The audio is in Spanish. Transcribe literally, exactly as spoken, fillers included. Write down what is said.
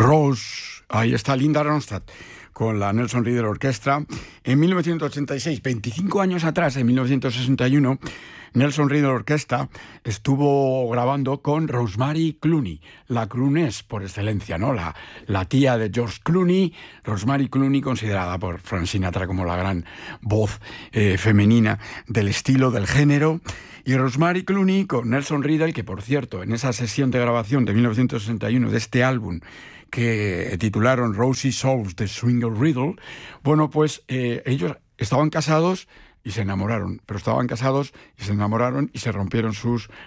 Rose, ahí está Linda Ronstadt con la Nelson Riddle Orchestra. En mil novecientos ochenta y seis, veinticinco años atrás, en mil novecientos sesenta y uno, Nelson Riddle Orchestra estuvo grabando con Rosemary Clooney, la crooness por excelencia, ¿no? La, la tía de George Clooney, Rosemary Clooney, considerada por Frank Sinatra como la gran voz eh, femenina del estilo, del género. Y Rosemary Clooney con Nelson Riddle, que por cierto, en esa sesión de grabación de mil novecientos sesenta y uno de este álbum, que titularon Rosie Solves the Swingle Riddle, bueno, pues eh, ellos estaban casados y se enamoraron, pero estaban casados y se enamoraron y se rompieron sus